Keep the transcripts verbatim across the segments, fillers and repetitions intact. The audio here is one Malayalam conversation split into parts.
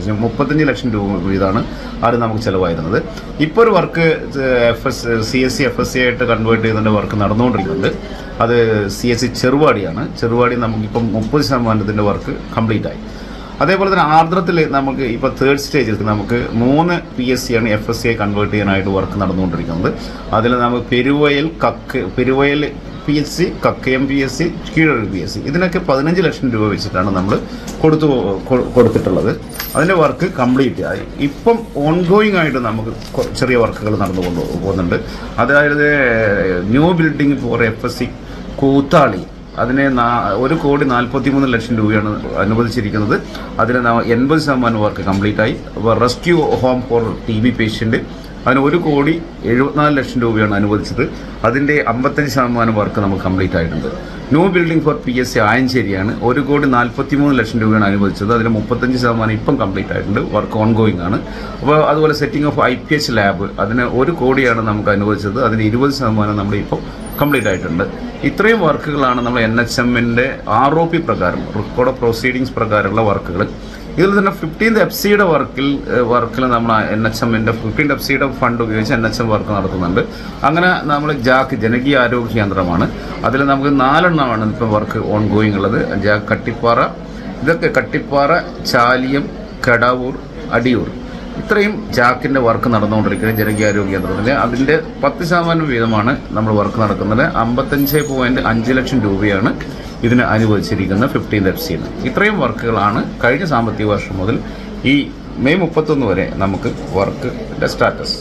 അനുവദിച്ചത്. മുപ്പത്തഞ്ച് ലക്ഷം രൂപ വീതമാണ് അത് നമുക്ക് ചിലവായിരുന്നത്. ഇപ്പോൾ ഒരു work F S C S C F S C ആയിട്ട് കൺവേർട്ട് ചെയ്യുന്നതിൻ്റെ വർക്ക് നടന്നുകൊണ്ടിരിക്കുന്നുണ്ട്. അത് സി എസ് സി ചെറുവാടിയാണ്. ചെറുവാടി നമുക്കിപ്പം മുപ്പത് ശതമാനത്തിൻ്റെ വർക്ക് കംപ്ലീറ്റ് ആയി. അതേപോലെ തന്നെ ആർദ്രത്തിൽ നമുക്ക് ഇപ്പോൾ തേർഡ് സ്റ്റേജിൽ നമുക്ക് മൂന്ന് പി എസ് സി ആണ് എഫ് എസ് സി ആയി കൺവേർട്ട് ചെയ്യാനായിട്ട് വർക്ക് നടന്നുകൊണ്ടിരിക്കുന്നത്. അതിൽ നമുക്ക് പെരുവയൽ കക്ക് Peruvayal P S C, Kakkayam P S C, കീഴഴി P S C ഇതിനൊക്കെ പതിനഞ്ച് ലക്ഷം രൂപ വെച്ചിട്ടാണ് നമ്മൾ കൊടുത്തു കൊടുത്തിട്ടുള്ളത്. അതിൻ്റെ വർക്ക് കംപ്ലീറ്റ് ആയി. ഇപ്പം ഓൺഗോയിങ് ആയിട്ട് നമുക്ക് ചെറിയ വർക്കുകൾ നടന്നു കൊണ്ട് പോകുന്നുണ്ട്. അതായത് new building four F S C Koothali, അതിനെ ഒരു കോടി നാൽപ്പത്തി മൂന്ന് ലക്ഷം രൂപയാണ് അനുവദിച്ചിരിക്കുന്നത്. അതിന് എൺപത് ശതമാനം വർക്ക് കംപ്ലീറ്റ് ആയി. Rescue home for T B patient അതിന് ഒരു കോടി എഴുപത്തിനാല് ലക്ഷം രൂപയാണ് അനുവദിച്ചത്. അതിൻ്റെ അമ്പത്തഞ്ച് ശതമാനം വർക്ക് നമുക്ക് കംപ്ലീറ്റ് ആയിട്ടുണ്ട്. New building four P S C ആയഞ്ചേരിയാണ്. ഒരു കോടി നാൽപ്പത്തി മൂന്ന് ലക്ഷം രൂപയാണ് അനുവദിച്ചത്. അതിന് മുപ്പത്തഞ്ച് ശതമാനം ഇപ്പം കംപ്ലീറ്റ് ആയിട്ടുണ്ട്. വർക്ക് ഓൺഗോയിങ് ആണ്. അപ്പോൾ അതുപോലെ setting of I P H lab അതിന് ഒരു കോടിയാണ് നമുക്ക് അനുവദിച്ചത്. അതിന് ഇരുപത് ശതമാനം നമ്മൾ ഇപ്പോൾ കംപ്ലീറ്റ് ആയിട്ടുണ്ട്. ഇത്രയും വർക്കുകളാണ് നമ്മൾ എൻ എച്ച് എമ്മിൻ്റെ ആർ ഒ പി പ്രകാരം റെക്കോർഡ് ഓഫ് പ്രൊസീഡിങ്സ് പ്രകാരമുള്ള വർക്കുകൾ. ഇതിൽ തന്നെ ഫിഫ്റ്റീൻത് എഫ് സിയുടെ വർക്കിൽ വർക്കിൽ നമ്മൾ എൻ എച്ച് എമ്മിൻ്റെ ഫിഫ്റ്റീൻത് എഫ് സിയുടെ ഫണ്ട് ഉപയോഗിച്ച് എൻ എച്ച് എം വർക്ക് നടത്തുന്നുണ്ട്. അങ്ങനെ നമ്മൾ ജാക്ക് ജനകീയ ആരോഗ്യ കേന്ദ്രമാണ്. അതിൽ നമുക്ക് നാലെണ്ണമാണ് ഇപ്പോൾ വർക്ക് ഓൺ ഗോയിങ് ഉള്ളത്. ജാക്ക് കട്ടിപ്പാറ, ഇതൊക്കെ കട്ടിപ്പാറ, ചാലിയം, കടാവൂർ, അടിയൂർ, ഇത്രയും ജാക്കിൻ്റെ വർക്ക് നടന്നുകൊണ്ടിരിക്കുന്നത് ജനകീയ ആരോഗ്യ കേന്ദ്രത്തിൽ. അതിൻ്റെ പത്ത് ശതമാനം വീതമാണ് നമ്മൾ വർക്ക് നടക്കുന്നത്. അമ്പത്തഞ്ച് പോയിന്റ് അഞ്ച് ലക്ഷം രൂപയാണ് ഇതിന് അനുവദിച്ചിരിക്കുന്ന ഫിഫ്റ്റീൻ എഫ് സിന്ന്. ഇത്രയും വർക്കുകളാണ് കഴിഞ്ഞ സാമ്പത്തിക വർഷം മുതൽ ഈ മെയ് മുപ്പത്തൊന്ന് വരെ നമുക്ക് വർക്കിന്റെ സ്റ്റാറ്റസ്.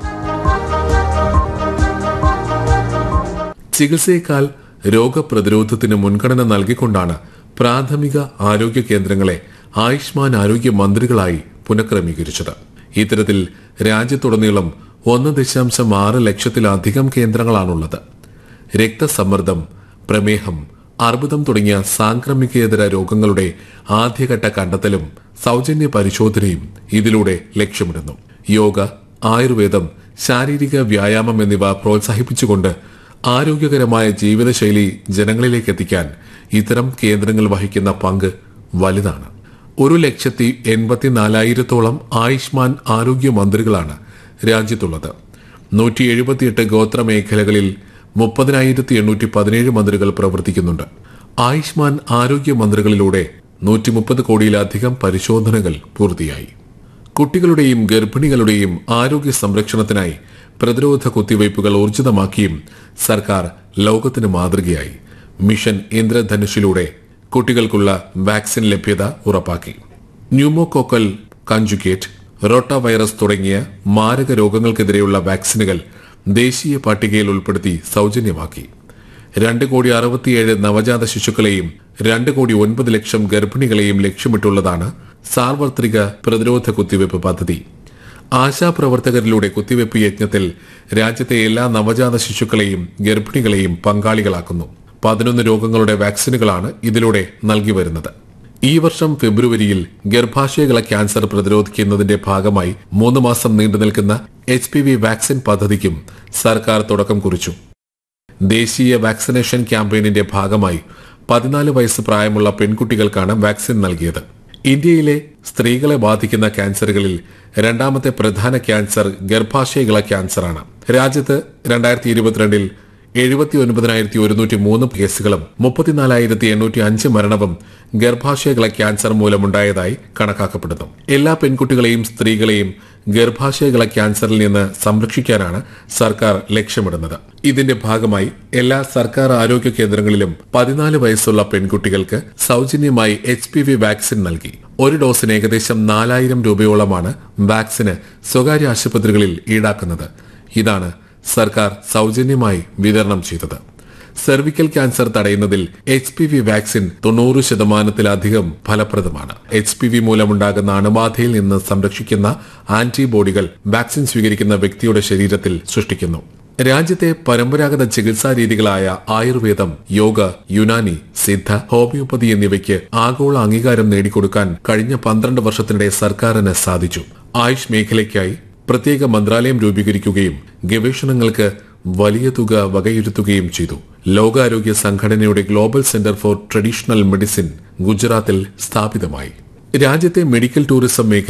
ചികിത്സയേക്കാൾ രോഗപ്രതിരോധത്തിന് മുൻഗണന നൽകിക്കൊണ്ടാണ് പ്രാഥമിക ആരോഗ്യ കേന്ദ്രങ്ങളെ ആയുഷ്മാൻ ആരോഗ്യ മന്ത്രികളായി പുനഃക്രമീകരിച്ചത്. ഇത്തരത്തിൽ രാജ്യത്തുടനീളം ഒന്ന് ദശാംശം ആറ് ലക്ഷത്തിലധികം കേന്ദ്രങ്ങളാണുള്ളത്. രക്തസമ്മർദ്ദം, പ്രമേഹം, അർബുദം തുടങ്ങിയ സാംക്രമികേതര രോഗങ്ങളുടെ ആദ്യഘട്ട കണ്ടെത്തലും സൗജന്യ പരിശോധനയും ഇതിലൂടെ ലക്ഷ്യമിടുന്നു. യോഗ, ആയുർവേദം, ശാരീരിക വ്യായാമം എന്നിവ പ്രോത്സാഹിപ്പിച്ചുകൊണ്ട് ആരോഗ്യകരമായ ജീവിതശൈലി ജനങ്ങളിലേക്ക് എത്തിക്കാൻ ഇത്തരം കേന്ദ്രങ്ങൾ വഹിക്കുന്ന പങ്ക് വലുതാണ്. ഒരു ലക്ഷത്തി എൺപത്തിനാലായിരത്തോളം ആയുഷ്മാൻ ആരോഗ്യ മന്ത്രികളാണ് രാജ്യത്തുള്ളത്. നൂറ്റി എഴുപത്തിയെട്ട് ഗോത്ര മേഖലകളിൽ മുപ്പതിനായിരത്തി എണ്ണൂറ്റി പതിനേഴ് മന്ത്രികൾ പ്രവർത്തിക്കുന്നുണ്ട്. ആയുഷ്മാൻ ആരോഗ്യ മന്ത്രികളിലൂടെ നൂറ്റി മുപ്പത് കോടിയിലധികം പരിശോധനകൾ പൂർത്തിയായി. കുട്ടികളുടെയും ഗർഭിണികളുടെയും ആരോഗ്യ സംരക്ഷണത്തിനായി പ്രതിരോധ കുത്തിവയ്പുകൾ ഊർജിതമാക്കിയും സർക്കാർ ലോകത്തിന് മാതൃകയായി. മിഷൻ ഇന്ദ്രധനുഷിലൂടെ കുട്ടികൾക്കുള്ള വാക്സിൻ ലഭ്യത ഉറപ്പാക്കി. ന്യൂമോകോക്കൽ കൺജുഗേറ്റ്, റോട്ട വൈറസ് തുടങ്ങിയ മാരക രോഗങ്ങൾക്കെതിരെയുള്ള വാക്സിനുകൾ ദേശീയ പട്ടികയിൽ ഉൾപ്പെടുത്തി സൗജന്യമാക്കി. രണ്ട് കോടി അറുപത്തിയേഴ് നവജാത ശിശുക്കളെയും രണ്ട് കോടി ഒൻപത് ലക്ഷം ഗർഭിണികളെയും ലക്ഷ്യമിട്ടുള്ളതാണ് സാർവത്രിക പ്രതിരോധ കുത്തിവയ്പ് പദ്ധതി. ആശാപ്രവർത്തകരിലൂടെ കുത്തിവയ്പ് യജ്ഞത്തിൽ രാജ്യത്തെ എല്ലാ നവജാത ശിശുക്കളെയും ഗർഭിണികളെയും പങ്കാളികളാക്കുന്നു. പതിനൊന്ന് രോഗങ്ങളുടെ വാക്സിനുകളാണ് ഇതിലൂടെ നൽകി വരുന്നത്. ഈ വർഷം ഫെബ്രുവരിയിൽ ഗർഭാശയകള ക്യാൻസർ പ്രതിരോധിക്കുന്നതിന്റെ ഭാഗമായി മൂന്ന് മാസം നീണ്ടുനിൽക്കുന്ന എച്ച് പി വി വാക്സിൻ പദ്ധതിക്കും സർക്കാർ തുടക്കം കുറിച്ചു. ദേശീയ വാക്സിനേഷൻ ക്യാമ്പയിനിന്റെ ഭാഗമായി പതിനാല് വയസ്സ് പ്രായമുള്ള പെൺകുട്ടികൾക്കാണ് വാക്സിൻ നൽകിയത്. ഇന്ത്യയിലെ സ്ത്രീകളെ ബാധിക്കുന്ന ക്യാൻസറുകളിൽ രണ്ടാമത്തെ പ്രധാന ക്യാൻസർ ഗർഭാശയകള ക്യാൻസറാണ്. രാജ്യത്ത് രണ്ടായിരത്തി ഇരുപത്തിരണ്ടിൽ എഴുപത്തി ഒൻപതിനായിരത്തി ഒരുന്നൂറ്റി മൂന്ന് കേസുകളും മുപ്പത്തിനാലായിരത്തി എണ്ണൂറ്റി അഞ്ച് മരണവും ഗർഭാശയകള ക്യാൻസർ മൂലമുണ്ടായതായി കണക്കാക്കപ്പെടുന്നു. എല്ലാ പെൺകുട്ടികളെയും സ്ത്രീകളെയും ഗർഭാശയകള ക്യാൻസറിൽ നിന്ന് സംരക്ഷിക്കാനാണ് സർക്കാർ ലക്ഷ്യമിടുന്നത്. ഇതിന്റെ ഭാഗമായി എല്ലാ സർക്കാർ ആരോഗ്യ കേന്ദ്രങ്ങളിലും പതിനാല് വയസ്സുള്ള പെൺകുട്ടികൾക്ക് സൗജന്യമായി എച്ച് പി വി വാക്സിൻ നൽകി. ഒരു ഡോസിന് ഏകദേശം നാലായിരം രൂപയോളമാണ് വാക്സിന് സ്വകാര്യ ആശുപത്രികളിൽ ഈടാക്കുന്നത്. ഇതാണ് സർക്കാർ സൗജന്യമായി വിതരണം ചെയ്തത്. Cervical cancer തടയുന്നതിൽ H P V vaccine തൊണ്ണൂറ് ശതമാനത്തിലധികം ഫലപ്രദമാണ്. എച്ച് പി വി മൂലമുണ്ടാകുന്ന അണുബാധയിൽ നിന്ന് സംരക്ഷിക്കുന്ന ആന്റിബോഡികൾ വാക്സിൻ സ്വീകരിക്കുന്ന വ്യക്തിയുടെ ശരീരത്തിൽ സൃഷ്ടിക്കുന്നു. രാജ്യത്തെ പരമ്പരാഗത ചികിത്സാ രീതികളായ ആയുർവേദം, യോഗ, യുനാനി, സിദ്ധ, ഹോമിയോപ്പതി എന്നിവയ്ക്ക് ആഗോള അംഗീകാരം നേടിക്കൊടുക്കാൻ കഴിഞ്ഞ പന്ത്രണ്ട് വർഷത്തിനിടെ സർക്കാരിന് സാധിച്ചു. ആയുഷ് മേഖലയ്ക്കായി പ്രത്യേക മന്ത്രാലയം രൂപീകരിക്കുകയും ഗവേഷണങ്ങൾക്ക് വലിയ തുക വകയിരുത്തുകയും ചെയ്തു. ലോകാരോഗ്യ സംഘടനയുടെ global centre for traditional medicine ഗുജറാത്തിൽ സ്ഥാപിതമായി. രാജ്യത്തെ മെഡിക്കൽ ടൂറിസം മേഖല